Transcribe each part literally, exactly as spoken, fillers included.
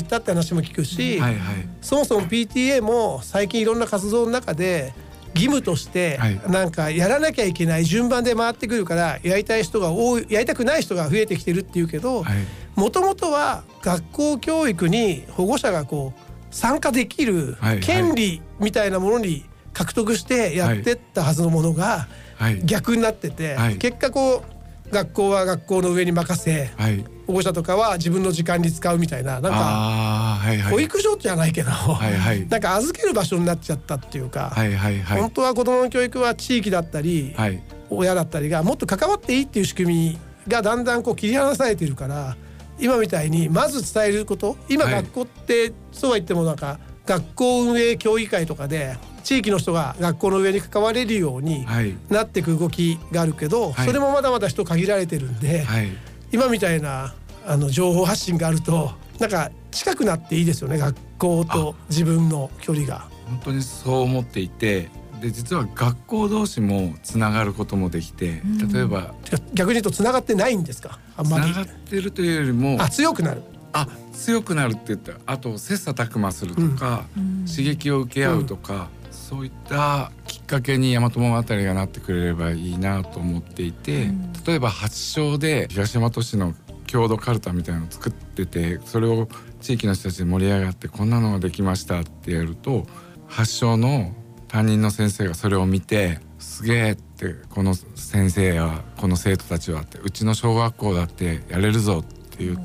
ったって話も聞くし、 はいはい、 そもそも ピーティーエー も最近いろんな活動の中で義務としてなんかやらなきゃいけない順番で回ってくるからやりたい人が多い、やりたくない人が増えてきてるっていうけど、もともとは学校教育に保護者がこう参加できる権利みたいなものに獲得してやってったはずのものが逆になってて、結果こう学校は学校の上に任せ、保護者とかは自分の時間に使うみたいな、なんか保育所じゃないけどなんか預ける場所になっちゃったっていうか、本当は子どもの教育は地域だったり親だったりがもっと関わっていいっていう仕組みがだんだんこう切り離されているから、今みたいにまず伝えること、今学校ってそうは言ってもなんか学校運営協議会とかで地域の人が学校の上に関われるようになっていく動きがあるけど、それもまだまだ人限られてるんで、今みたいなあの情報発信があるとなんか近くなっていいですよね、学校と自分の距離が。 本当にそう思っていて、で実は学校同士もつながることもできて、例えば逆に言うとつながってないんですか？あんまりつながってるというよりもあ強くなるあ強くなるって言ったら、あと切磋琢磨するとか、うん、刺激を受け合うとか、うん、そういったきっかけに大和物語がなってくれればいいなと思っていて、うん、例えば発祥で東大和市の郷土カルタみたいなのを作ってて、それを地域の人たちで盛り上がってこんなのができましたってやると、発祥の担任の先生がそれを見て、すげえって、この先生やこの生徒たちはって、うちの小学校だってやれるぞって言って、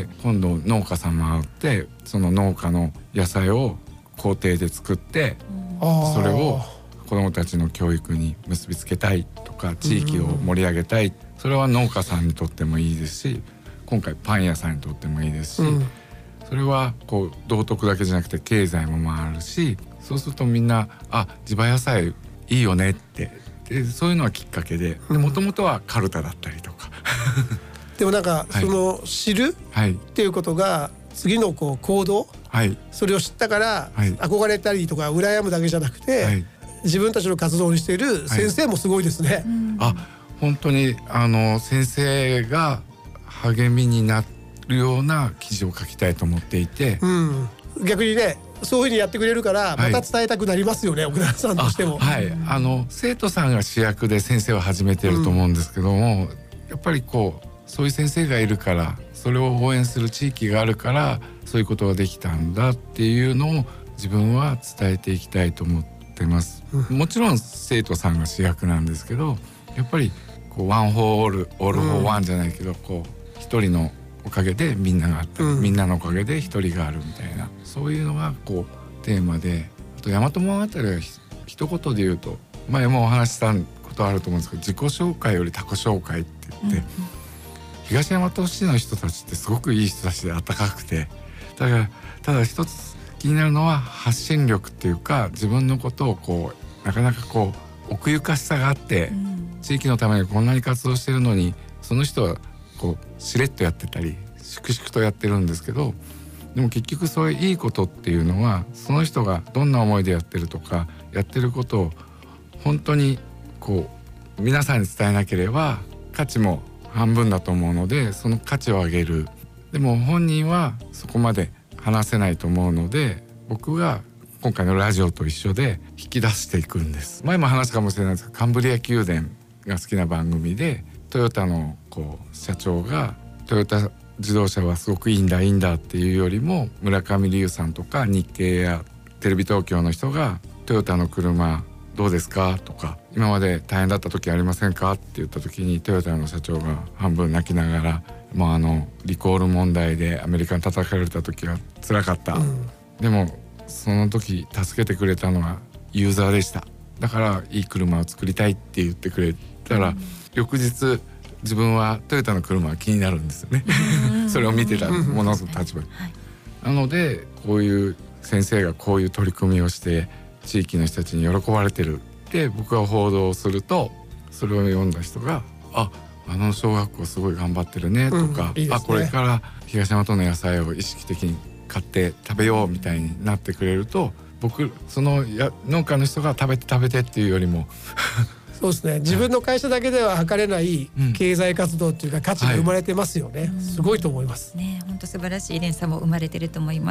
今度農家さん回ってその農家の野菜を校庭で作って、それを子どもたちの教育に結びつけたいとか、地域を盛り上げたい、それは農家さんにとってもいいですし、今回パン屋さんにとってもいいですし、それはこう道徳だけじゃなくて経済も回るし、そうするとみんなあ地場野菜いいよねって、でそういうのはきっかけで、もともとはカルタだったりとかでもなんかその知るっていうことが次のこう行動、はい、それを知ったから憧れたりとか羨むだけじゃなくて、はい、自分たちの活動にしている先生もすごいですね、はい、 あ本当にあの先生が励みになるような記事を書きたいと思っていて、 うん、逆にねそういうふうにやってくれるからまた伝えたくなりますよね、はい、奥田さんとしても。 はい、あの生徒さんが主役で先生は始めてると思うんですけども、うん、やっぱりこうそういう先生がいるから、それを応援する地域があるからそういうことができたんだっていうのを自分は伝えていきたいと思ってます、うん、もちろん生徒さんが主役なんですけど、やっぱりこうワンフォーオールオールフォーワンじゃないけど、うん、こう一人のおかげでみんながあった、うん、みんなのおかげで一人があるみたいな、そういうのがこうテーマで、あと大和物語は一言で言うと、前もお話ししたことあると思うんですけど、自己紹介より他己紹介って言って、うん、東大和市の人たちってすごくいい人たちで温かくて、だからただ一つ気になるのは発信力っていうか、自分のことをこうなかなかこう奥ゆかしさがあって、うん、地域のためにこんなに活動してるのに、その人はこうしれっとやってたり粛々とやってるんですけど、でも結局そういういいことっていうのは、その人がどんな思いでやってるとか、やってることを本当にこう皆さんに伝えなければ価値も半分だと思うので、その価値を上げる。でも本人はそこまで話せないと思うので、僕が今回のラジオと一緒で引き出していくんです。前も話したかもしれないですけど、カンブリア宮殿が好きな番組で、トヨタのこう社長がトヨタ自動車はすごくいいんだいいんだっていうよりも、村上龍さんとか日経やテレビ東京の人がトヨタの車どうですかとか、今まで大変だった時ありませんかって言った時に、トヨタの社長が半分泣きながら、もうあのリコール問題でアメリカに叩かれた時は辛かった、うん、でもその時助けてくれたのはユーザーでした、だからいい車を作りたいって言ってくれたら、うん、翌日自分はトヨタの車が気になるんですよねそれを見てたものの立場、はい、なのでこういう先生がこういう取り組みをして地域の人たちに喜ばれてるって僕が報道すると、それを読んだ人がああの小学校すごい頑張ってるねとか、うんいいですね、あこれから東大和の野菜を意識的に買って食べようみたいになってくれると、僕そのや農家の人が食べて食べてっていうよりもそうですね、自分の会社だけでは測れない経済活動っていうか価値が生まれてますよね、はい、すごいと思います、 ね、本当素晴らしい連鎖も生まれてると思います。